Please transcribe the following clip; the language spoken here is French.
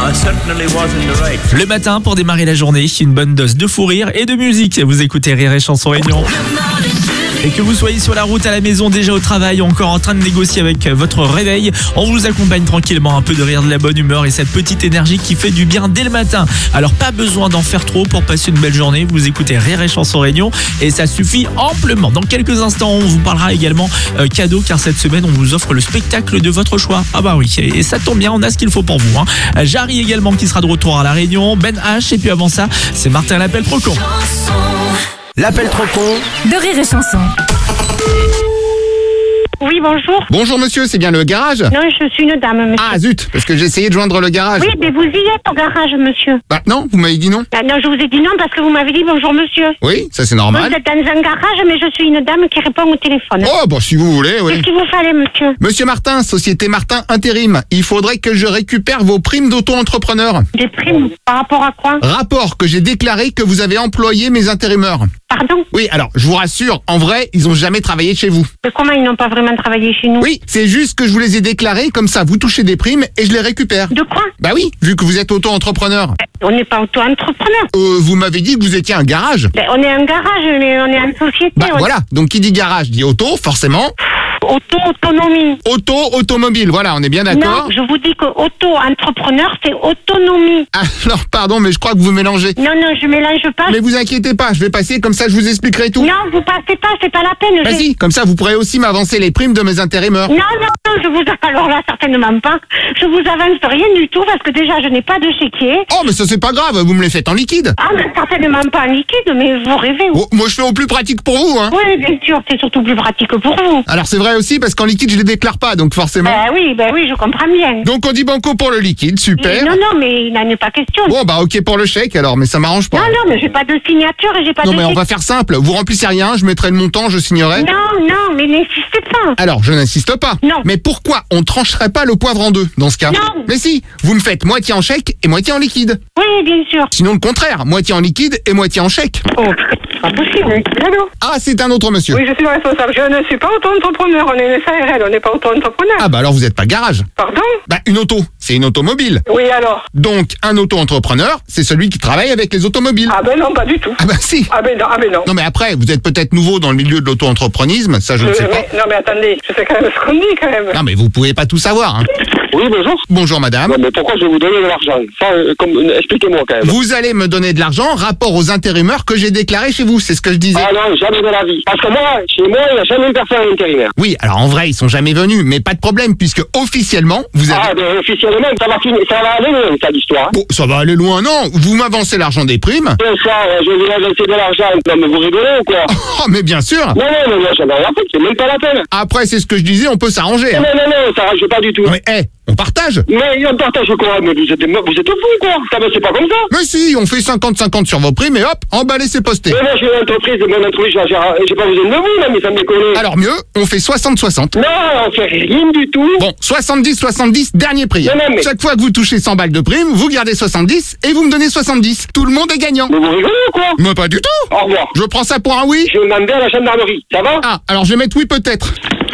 Le matin, pour démarrer la journée, une bonne dose de fou rire et de musique. Vous écoutez Rire et Chanson Réunion. Et que vous soyez sur la route, à la maison, déjà au travail, encore en train de négocier avec votre réveil, on vous accompagne tranquillement, un peu de rire, de la bonne humeur et cette petite énergie qui fait du bien dès le matin. Alors pas besoin d'en faire trop pour passer une belle journée, vous écoutez Rire et Chanson Réunion et ça suffit amplement. Dans quelques instants, on vous parlera également cadeau, car cette semaine, on vous offre le spectacle de votre choix. Ah bah oui, et ça tombe bien, on a ce qu'il faut pour vous. Jarry également qui sera de retour à la Réunion, Ben H, et puis avant ça, c'est Martin l'appel trop con. L'appel trop con de Rire et Chanson. Oui, bonjour. Bonjour monsieur, c'est bien le garage? Non, je suis une dame, monsieur. Ah zut, parce que j'ai essayé de joindre le garage. Oui, mais vous y êtes au garage, monsieur. Bah non, vous m'avez dit non. Ah, non, je vous ai dit non parce que vous m'avez dit bonjour, monsieur. Oui, ça c'est Vous normal. êtes dans un garage, mais je suis une dame qui répond au téléphone. Oh bon, si vous voulez, oui. Qu'est-ce qu'il vous fallait, monsieur? Monsieur Martin, Société Martin Intérim, il faudrait que je récupère vos primes d'auto-entrepreneur. Des primes par rapport à quoi? Rapport que j'ai déclaré que vous avez employé mes intérimeurs. Pardon? Oui, alors, je vous rassure, en vrai, ils ont jamais travaillé chez vous. Mais comment ils n'ont pas vraiment travaillé chez nous? Oui, c'est juste que je vous les ai déclarés, comme ça, vous touchez des primes et je les récupère. De quoi? Bah oui, vu que vous êtes auto-entrepreneur. On n'est pas auto-entrepreneur. Vous m'avez dit que vous étiez un garage. Ben, on est un garage, mais on est une société. Bah voilà, donc qui dit garage dit auto, forcément. Autonomie. Automobile, voilà, on est bien d'accord. Non, je vous dis que auto-entrepreneur, c'est autonomie. Alors, pardon, mais je crois que vous mélangez. Non, je mélange pas. Mais vous inquiétez pas, je vais passer, comme ça je vous expliquerai tout. Non, vous passez pas, c'est pas la peine. Vas-y, comme ça vous pourrez aussi m'avancer les primes de mes intérimaires. Non, je vous... Alors là, certainement pas. Je vous avance rien du tout parce que déjà, je n'ai pas de chéquier. Oh, mais ça c'est pas grave, vous me les faites en liquide. Ah, mais certainement pas en liquide, mais vous rêvez. Oh, moi je fais au plus pratique pour vous, hein. Oui, bien sûr, c'est surtout plus pratique pour vous. Alors c'est vrai aussi parce qu'en liquide je les déclare pas, donc forcément. Ben oui, je comprends bien. Donc on dit banco pour le liquide, super. Non, mais il n'en est pas question. Bon bah ok pour le chèque alors, mais ça m'arrange pas. Non, mais j'ai pas de signature et j'ai pas de... Non mais on va faire simple, vous remplissez rien, je mettrai le montant, je signerai. Non, mais n'insistez pas. Alors je n'insiste pas. Non. Mais pourquoi on trancherait pas le poivre en deux dans ce cas? Non. Mais si, vous me faites moitié en chèque et moitié en liquide. Oui, bien sûr. Sinon le contraire, moitié en liquide et moitié en chèque. Oh, c'est pas possible. Allô? Ah, c'est un autre monsieur. Oui, je suis le responsable. Je ne suis pas auto-entrepreneur. On est une SARL, on n'est pas auto-entrepreneur. Ah bah alors vous êtes pas garage. Pardon? Bah une auto, c'est une automobile. Oui, alors? Donc un auto-entrepreneur, c'est celui qui travaille avec les automobiles. Ah ben non, pas du tout. Ah bah si. Ah ben non. Non mais après, vous êtes peut-être nouveau dans le milieu de l'auto-entreprenisme, ça je ne sais pas. Non mais attendez, je sais quand même ce qu'on dit quand même. Non mais vous pouvez pas tout savoir, hein. Oui, bonjour. Bonjour madame. Ouais, mais pourquoi je vais vous donner de l'argent? Ça, expliquez-moi quand même. Vous allez me donner de l'argent rapport aux intérimaires que j'ai déclarés chez vous, c'est ce que je disais. Ah non, jamais de la vie. Parce que moi, chez moi, il n'y a jamais une personne intérimaire. Oui, alors en vrai, ils sont jamais venus, mais pas de problème, puisque officiellement, vous avez... Ah, ben officiellement, ça va aller loin, ça, l'histoire. Bon, ça va aller loin, non. Vous m'avancez l'argent des primes. Ça, je vais avancer de l'argent. Non, mais vous rigolez ou quoi? Oh, mais bien sûr. Non, moi, j'en ai rien fait, c'est même pas la peine. Après, c'est ce que je disais, on peut s'arranger. Hein. Non, ça rage pas du tout. Mais, on partage. Mais on partage quoi? Mais vous êtes fous, quoi. Ça, c'est pas comme ça. Mais si, on fait 50-50 sur vos primes et hop, emballé, c'est posté. Mais moi, j'ai une entreprise, j'ai pas besoin de vous, là, mais ça me déconne. Alors mieux, on fait 60-60. Non, on fait rien du tout. Bon, 70-70, dernier prix. Non, mais... Chaque fois que vous touchez 100 balles de prime, vous gardez 70 et vous me donnez 70. Tout le monde est gagnant. Mais vous rigolez ou quoi? Mais pas du tout. Au revoir. Je prends ça pour un oui. Je vais demander à la gendarmerie, ça va? Ah, alors je vais mettre oui peut-être.